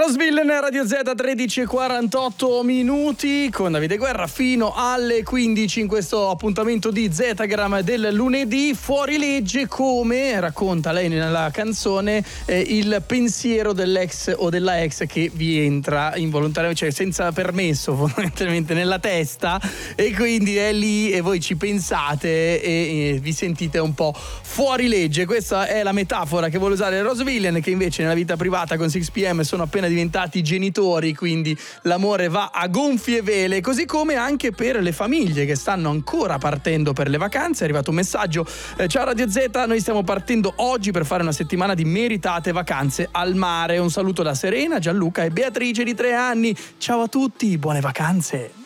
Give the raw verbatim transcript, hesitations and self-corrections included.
Rose Villain, Radio Z, tredici e quarantotto minuti con Davide Guerra fino alle quindici in questo appuntamento di Zetagram del lunedì. Fuori legge, come racconta lei nella canzone, eh, il pensiero dell'ex o della ex che vi entra involontariamente, cioè senza permesso fondamentalmente nella testa, e quindi è lì e voi ci pensate e, e vi sentite un po' fuori legge. Questa è la metafora che vuole usare Rose Villain, che invece nella vita privata con sei P M sono appena diventati genitori, quindi l'amore va a gonfie vele. Così come anche per le famiglie che stanno ancora partendo per le vacanze. È arrivato un messaggio: eh, ciao Radio Z, noi stiamo partendo oggi per fare una settimana di meritate vacanze al mare. Un saluto da Serena, Gianluca e Beatrice di tre anni. Ciao a tutti, buone vacanze.